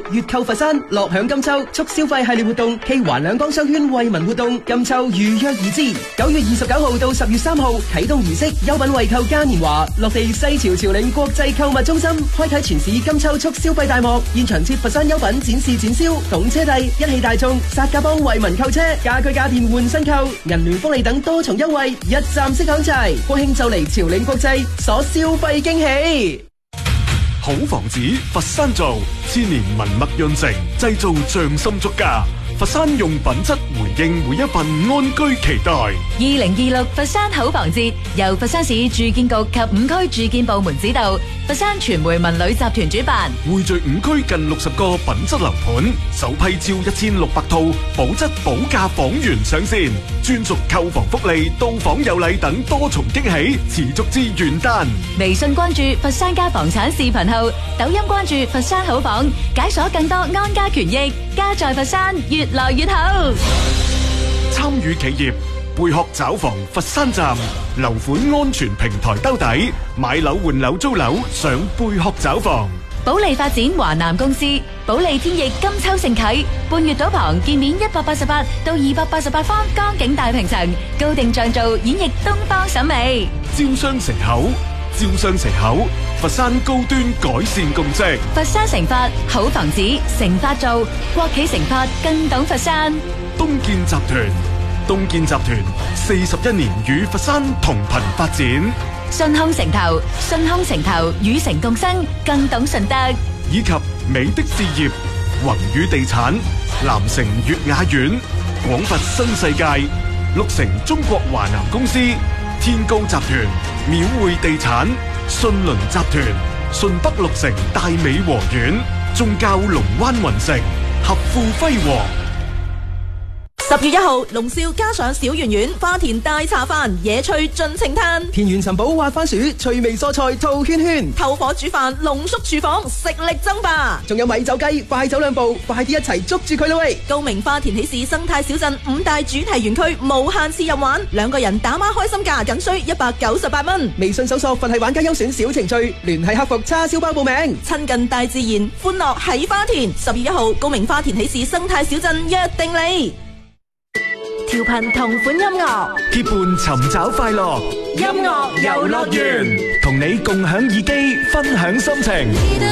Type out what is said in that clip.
月購佛山，樂享金秋促消費系列活動暨環兩江商圈惠民活動，金秋如約而至。9月29號到10月3號啟動儀式，優品惠購嘉年華落地西樵朝領國際購物中心，開啟全市金秋促消費大幕，現場設佛山優品展示展銷，懂車帝一汽大眾薩價幫惠民購車，家居家電換新購，銀聯福利等多重優惠，一站式享齊。國慶就嚟朝領國際，所消費驚喜。 好房子佛山造，千年文墨潤成，製造匠心足家。佛山用品質回應每一份安居期待。 2026佛山好房節由佛山市住建局及5區住建部門指導，佛山傳媒文旅集團主辦， 匯聚5區近60個品質樓盤，首批招1600套保質保價房源上線，專屬購房福利、到訪有禮等多重驚喜，持續至元旦。 微信關注佛山家房產視頻號，抖音關注佛山好房，解鎖更多安家權益，家在佛山越來越好。 參與企業貝殼找房佛山站，樓款安全平台兜底，買樓換樓租樓上貝殼找房。 保利發展華南公司，保利天翼金秋盛啟，半月島旁建面188到288方江景大平層，高定像造演繹東方審美。 招商城口，招商城口，佛山高端改善共識。 佛山成發好房子，成發造，國企成發更懂佛山。 東建集團，東建集團41年與佛山同頻發展。 順康城投，順康城投與城共生，更懂順德。 以及美的置業、宏宇地產、南城悅雅苑、廣佛新世界、綠城中國華南公司、天高集團、廟匯地產、信倫集團、順北綠城大美和苑、宗教龍灣雲城、合富輝煌。 10月1號，龍少加上小圓圓花田大茶飯，野趣盡情嘆。 田園尋寶滑番薯，趣味蔬菜套圈圈。 透火煮飯，濃縮廚房，食力爭霸。 仲有米酒雞，快走兩步，快啲一齊捉住佢啦喂！ 高明花田喜事生態小鎮5大主題園區無限次任玩，2個人打孖開心價僅需198蚊。 微信搜索佛系玩家優選小程序，聯繫客服叉燒包報名。 親近大自然，歡樂喺花田。10月1號，高明花田喜事生態小鎮約定你。調頻同款音樂， 結伴尋找快樂， 音樂遊樂園， 同你共享耳機，分享心情。